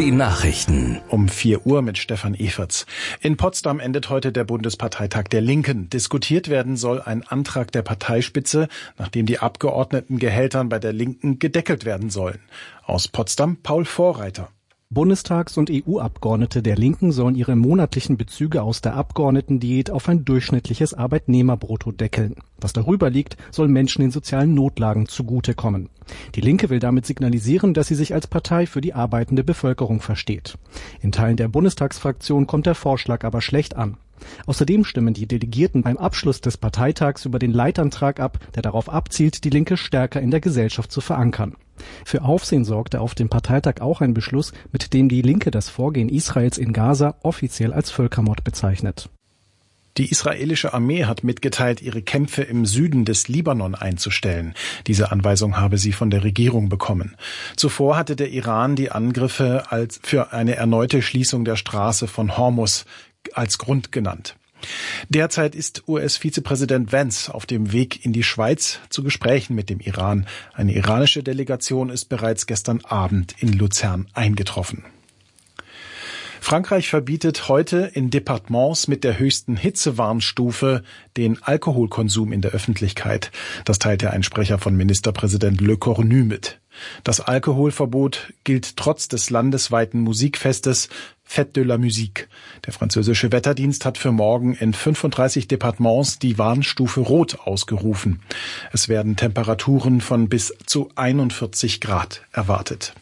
Die Nachrichten. Um 4 Uhr mit Stefan Eferts. In Potsdam endet heute der Bundesparteitag der Linken. Diskutiert werden soll ein Antrag der Parteispitze, nachdem die Abgeordnetengehälter bei der Linken gedeckelt werden sollen. Aus Potsdam Paul Vorreiter. Bundestags- und EU-Abgeordnete der Linken sollen ihre monatlichen Bezüge aus der Abgeordnetendiät auf ein durchschnittliches Arbeitnehmerbrutto deckeln. Was darüber liegt, soll Menschen in sozialen Notlagen zugutekommen. Die Linke will damit signalisieren, dass sie sich als Partei für die arbeitende Bevölkerung versteht. In Teilen der Bundestagsfraktion kommt der Vorschlag aber schlecht an. Außerdem stimmen die Delegierten beim Abschluss des Parteitags über den Leitantrag ab, der darauf abzielt, die Linke stärker in der Gesellschaft zu verankern. Für Aufsehen sorgte auf dem Parteitag auch ein Beschluss, mit dem die Linke das Vorgehen Israels in Gaza offiziell als Völkermord bezeichnet. Die israelische Armee hat mitgeteilt, ihre Kämpfe im Süden des Libanon einzustellen. Diese Anweisung habe sie von der Regierung bekommen. Zuvor hatte der Iran die Angriffe für eine erneute Schließung der Straße von Hormuz als Grund genannt. Derzeit ist US-Vizepräsident Vance auf dem Weg in die Schweiz zu Gesprächen mit dem Iran. Eine iranische Delegation ist bereits gestern Abend in Luzern eingetroffen. Frankreich verbietet heute in Departements mit der höchsten Hitzewarnstufe den Alkoholkonsum in der Öffentlichkeit. Das teilte ein Sprecher von Ministerpräsident Le Cornu mit. Das Alkoholverbot gilt trotz des landesweiten Musikfestes Fête de la Musique. Der französische Wetterdienst hat für morgen in 35 Departements die Warnstufe Rot ausgerufen. Es werden Temperaturen von bis zu 41 Grad erwartet.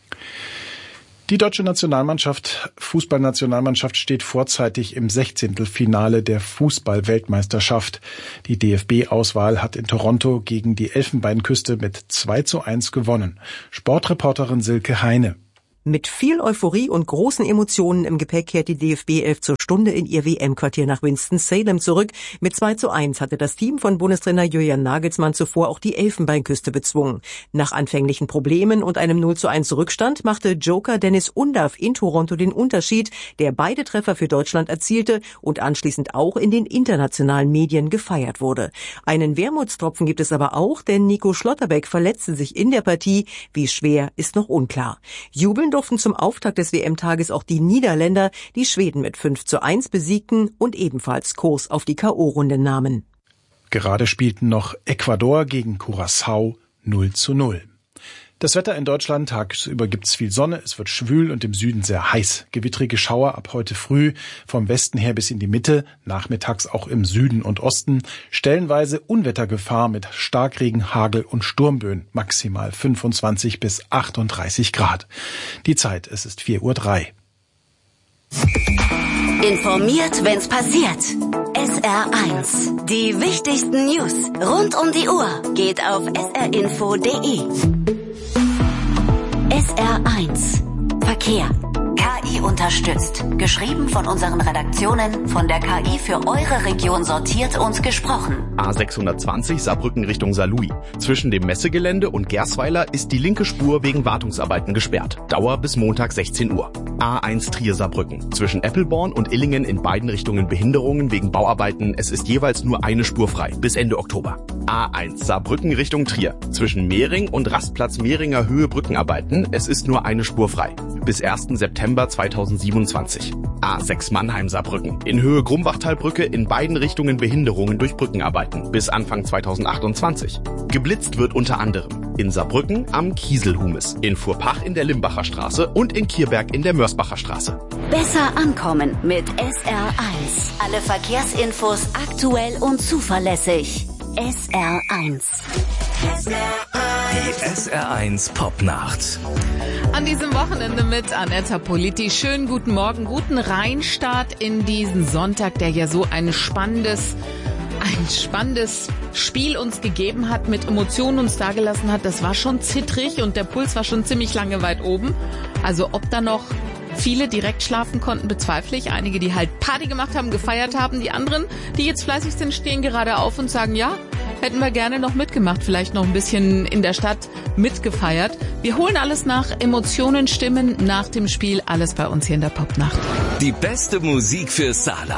Die deutsche Fußballnationalmannschaft steht vorzeitig im 16. Finale der Fußball-Weltmeisterschaft. Die DFB-Auswahl hat in Toronto gegen die Elfenbeinküste mit 2:1 gewonnen. Sportreporterin Silke Heine. Mit viel Euphorie und großen Emotionen im Gepäck kehrt die DFB 11 zur Stunde in ihr WM-Quartier nach Winston-Salem zurück. Mit 2:1 hatte das Team von Bundestrainer Julian Nagelsmann zuvor auch die Elfenbeinküste bezwungen. Nach anfänglichen Problemen und einem 0:1 Rückstand machte Joker Dennis Undav in Toronto den Unterschied, der beide Treffer für Deutschland erzielte und anschließend auch in den internationalen Medien gefeiert wurde. Einen Wermutstropfen gibt es aber auch, denn Nico Schlotterbeck verletzte sich in der Partie. Wie schwer, ist noch unklar. Jubeln durften zum Auftakt des WM-Tages auch die Niederländer, die Schweden mit 5:1 besiegten und ebenfalls Kurs auf die K.O.-Runde nahmen. Gerade spielten noch Ecuador gegen Curaçao 0:0. Das Wetter in Deutschland: tagsüber gibt's viel Sonne, es wird schwül und im Süden sehr heiß. Gewittrige Schauer ab heute früh vom Westen her bis in die Mitte, nachmittags auch im Süden und Osten. Stellenweise Unwettergefahr mit Starkregen, Hagel und Sturmböen, maximal 25 bis 38 Grad. Die Zeit, es ist 4:03 Uhr. Informiert, wenn's passiert. SR1. Die wichtigsten News rund um die Uhr geht auf srinfo.de. SR1 Verkehr. KI unterstützt. Geschrieben von unseren Redaktionen, von der KI für eure Region sortiert und gesprochen. A620 Saarbrücken Richtung Saarlouis. Zwischen dem Messegelände und Gersweiler ist die linke Spur wegen Wartungsarbeiten gesperrt. Dauer bis Montag 16 Uhr. A1 Trier Saarbrücken. Zwischen Eppelborn und Illingen in beiden Richtungen Behinderungen wegen Bauarbeiten. Es ist jeweils nur eine Spur frei. Bis Ende Oktober. A1 Saarbrücken Richtung Trier. Zwischen Mehring und Rastplatz Mehringer Höhe Brückenarbeiten. Es ist nur eine Spur frei. Bis 1. September 2027. A6 Mannheim Saarbrücken. In Höhe Grumbachtalbrücke in beiden Richtungen Behinderungen durch Brückenarbeiten. Bis Anfang 2028. Geblitzt wird unter anderem in Saarbrücken am Kieselhumes, in Furpach in der Limbacher Straße und in Kierberg in der Mörsbacher Straße. Besser ankommen mit SR1. Alle Verkehrsinfos aktuell und zuverlässig. SR1. Die SR1 Popnacht. An diesem Wochenende mit Annetta Politi. Schönen guten Morgen, guten Reinstart in diesen Sonntag, der ja so ein spannendes Spiel uns gegeben hat, mit Emotionen uns dagelassen hat. Das war schon zittrig und der Puls war schon ziemlich lange weit oben. Also ob da noch viele direkt schlafen konnten, bezweifle ich. Einige, die halt Party gemacht haben, gefeiert haben. Die anderen, die jetzt fleißig sind, stehen gerade auf und sagen, ja, hätten wir gerne noch mitgemacht, vielleicht noch ein bisschen in der Stadt mitgefeiert. Wir holen alles nach, Emotionen, Stimmen nach dem Spiel, alles bei uns hier in der Popnacht. Die beste Musik für Saarland.